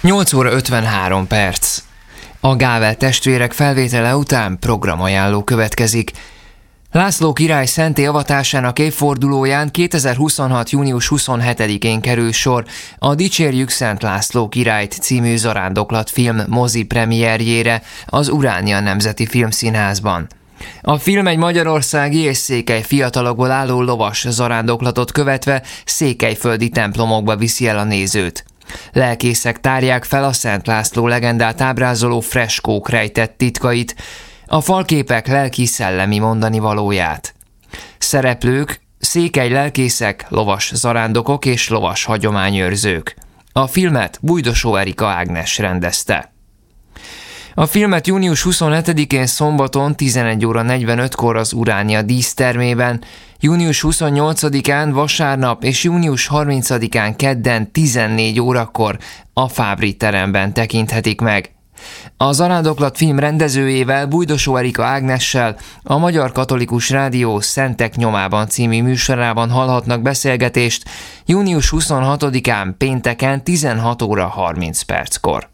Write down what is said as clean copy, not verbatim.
8 óra 53 perc. A Gável testvérek felvétele után programajánló következik. László király szentté avatásának évfordulóján 2026. június 27-én kerül sor a Dicsérjük Szent László királyt című zarándoklatfilm mozi premierjére az Uránia Nemzeti Filmszínházban. A film egy magyarországi és székely fiatalokból álló lovas zarándoklatot követve székelyföldi templomokba viszi el a nézőt. Lelkészek tárják fel a Szent László legendát ábrázoló freskók rejtett titkait, a falképek lelki-szellemi mondanivalóját. Szereplők, székely lelkészek, lovas zarándokok és lovas hagyományőrzők. A filmet Bújdosó Erika Ágnes rendezte. A filmet június 27-én szombaton 11 óra 45-kor az Uránia dísztermében, június 28-án vasárnap és június 30-án kedden 14 órakor a Fábri teremben tekinthetik meg. A zarándoklat film rendezőjével, Bújdosó Erika Ágnessel a Magyar Katolikus Rádió Szentek nyomában című műsorában hallhatnak beszélgetést június 26-án pénteken 16 óra 30 perckor.